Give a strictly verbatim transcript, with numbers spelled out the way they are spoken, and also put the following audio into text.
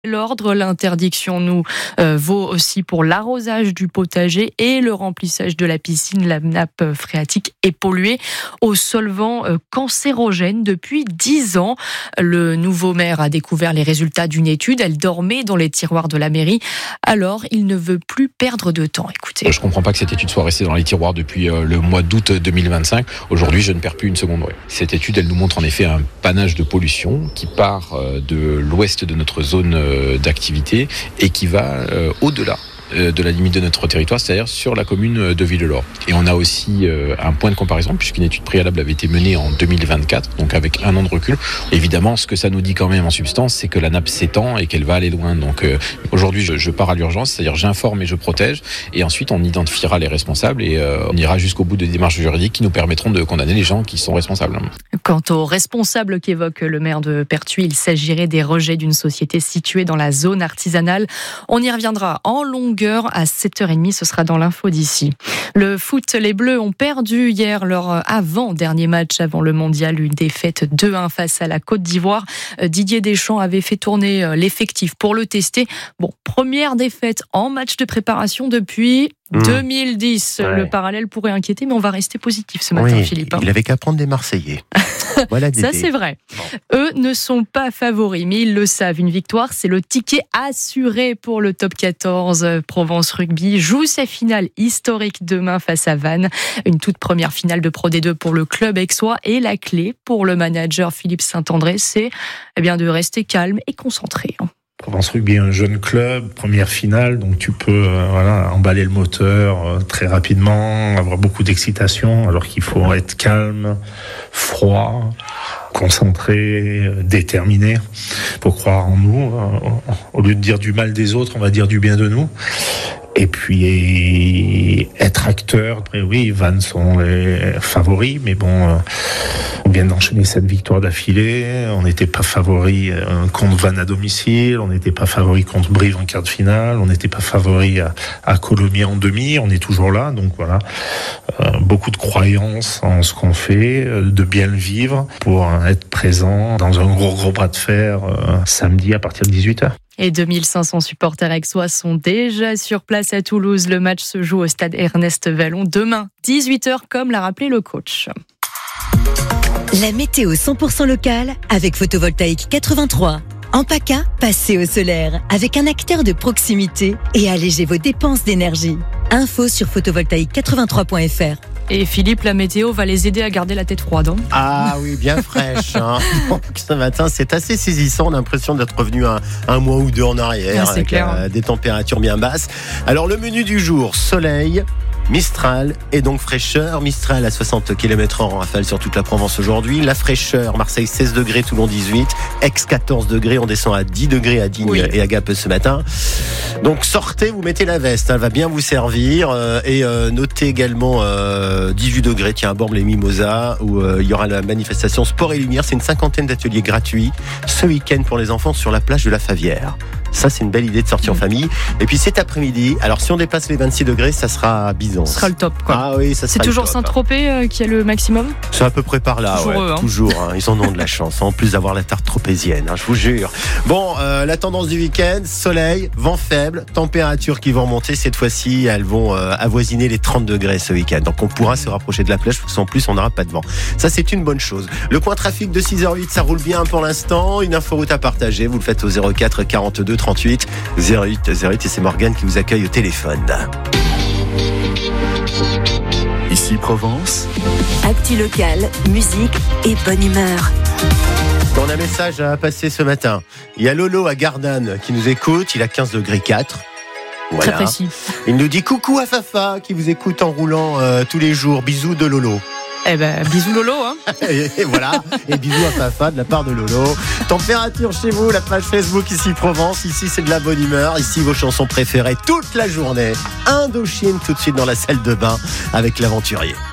L'ordre, l'interdiction nous euh, vaut aussi pour l'arrosage du potager et le remplissage de la piscine. La nappe phréatique est polluée aux solvants euh, cancérogènes depuis dix ans. Le nouveau maire a découvert les résultats d'une étude. Elle dormait dans les tiroirs de la mairie. Alors, il ne veut plus perdre de temps. Écoutez. Je ne comprends pas que cette étude soit restée dans les tiroirs depuis euh, le mois d'août deux mille vingt-cinq. Aujourd'hui, je ne perds plus une seconde. Ouais. Cette étude, elle nous montre en effet un panache de pollution qui part euh, de l'ouest de notre zone euh, d'activité et qui va euh, au-delà de la limite de notre territoire, c'est-à-dire sur la commune de Villelaure. Et on a aussi euh, un point de comparaison, puisqu'une étude préalable avait été menée en deux mille vingt-quatre, donc avec un an de recul. Évidemment, ce que ça nous dit quand même en substance, c'est que la nappe s'étend et qu'elle va aller loin. Donc euh, aujourd'hui, je, je pars à l'urgence, c'est-à-dire j'informe et je protège, et ensuite on identifiera les responsables et euh, on ira jusqu'au bout des démarches juridiques qui nous permettront de condamner les gens qui sont responsables. Quant aux responsables qu'évoque le maire de Pertuis, il s'agirait des rejets d'une société située dans la zone artisanale. On y reviendra en longueur à sept heures trente, ce sera dans l'info d'ici. Le foot, les Bleus ont perdu hier leur avant-dernier match avant le mondial, une défaite deux un face à la Côte d'Ivoire. Didier Deschamps avait fait tourner l'effectif pour le tester. Bon, première défaite en match de préparation depuis Mmh. deux mille dix. Ouais. Le parallèle pourrait inquiéter, mais on va rester positif ce matin, oui, Philippe. Il avait qu'à prendre des Marseillais. Voilà. Ça, c'est vrai. Bon. Eux ne sont pas favoris, mais ils le savent. Une victoire, c'est le ticket assuré pour le top quatorze. Provence Rugby joue sa finale historique demain face à Vannes. Une toute première finale de Pro D deux pour le club aixois. Et la clé pour le manager Philippe Saint-André, c'est eh bien, de rester calme et concentré. Provence Rugby est un jeune club, première finale, donc tu peux euh, voilà, emballer le moteur euh, très rapidement, avoir beaucoup d'excitation, alors qu'il faut être calme, froid, concentré, déterminé, pour croire en nous. Euh, au lieu de dire du mal des autres, on va dire du bien de nous. Et puis être acteur. Et oui, Vannes sont les favoris, mais bon, euh, on vient d'enchaîner cette victoire d'affilée. On n'était pas favoris euh, contre Vannes à domicile, on n'était pas favoris contre Brive en quart de finale, on n'était pas favoris à, à Colomiers en demi. On est toujours là, donc voilà, euh, beaucoup de croyance en ce qu'on fait, euh, de bien le vivre pour euh, être présent dans un gros gros bras de fer euh, samedi à partir de dix-huit heures. Et deux mille cinq cents supporters aixois sont déjà sur place à Toulouse. Le match se joue au stade Ernest Vallon demain, dix-huit heures, comme l'a rappelé le coach. La météo cent pour cent locale avec Photovoltaïque quatre-vingt-trois. En PACA, passez au solaire avec un acteur de proximité et allégez vos dépenses d'énergie. Info sur photovoltaïque quatre-vingt-trois point f r. Et Philippe, la météo va les aider à garder la tête froide. Hein ah oui, bien fraîche. Hein. Donc, ce matin, c'est assez saisissant. On a l'impression d'être revenu un, un mois ou deux en arrière, ah, avec clair. Euh, des températures bien basses. Alors, le menu du jour, soleil, Mistral et donc fraîcheur. Mistral à soixante kilomètres heure en rafale sur toute la Provence aujourd'hui. La fraîcheur, Marseille seize degrés, Toulon dix-huit, Aix quatorze degrés. On descend à dix degrés à Digne oui. et à Gap ce matin. Donc sortez, vous mettez la veste, elle va bien vous servir. Euh, et euh, notez également euh, dix-huit degrés, tiens, à Bormes-les-Mimosas, où euh, il y aura la manifestation Sport et Lumière. C'est une cinquantaine d'ateliers gratuits ce week-end pour les enfants sur la plage de la Favière. Ça, c'est une belle idée de sortir mmh. en famille. Et puis cet après-midi, alors si on dépasse les vingt-six degrés, ça sera Byzance. Ce sera le top, quoi. Ah oui, ça sera C'est toujours le top. Saint-Tropez euh, qui a le maximum. C'est à peu près par là, toujours ouais. eux, hein. Toujours. Hein. Ils en ont de la chance, en plus d'avoir la tarte tropézienne, hein, je vous jure. Bon, euh, la tendance du week-end, soleil, vent faible, températures qui vont remonter. Cette fois-ci, elles vont euh, avoisiner les trente degrés ce week-end. Donc on pourra se rapprocher de la plage, parce qu'en plus, on n'aura pas de vent. Ça, c'est une bonne chose. Le point trafic de six heures huit, ça roule bien pour l'instant. Une inforoute à partager, vous le faites au zéro quatre quarante-deux trente-huit zéro huit zéro huit et c'est Morgane qui vous accueille au téléphone. Ici Provence. Actu local, musique et bonne humeur. On a un message à passer ce matin. Il y a Lolo à Gardanne qui nous écoute. Il a quinze degrés quatre. Voilà. Très précis. Il nous dit coucou à Fafa qui vous écoute en roulant euh, tous les jours. Bisous de Lolo. Eh ben, bisous Lolo, hein. et, et voilà, et bisous à Fafa de la part de Lolo. Température chez vous, la page Facebook ici Provence. Ici c'est de la bonne humeur. Ici vos chansons préférées toute la journée. Indochine tout de suite dans la salle de bain avec l'aventurier.